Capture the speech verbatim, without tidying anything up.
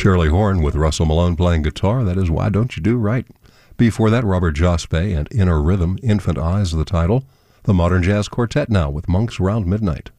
Shirley Horn with Russell Malone playing guitar. That is Why Don't You Do Right. Before that, Robert Jospe and Inner Rhythm, Infant Eyes, the title. The Modern Jazz Quartet now with Monks Around Midnight.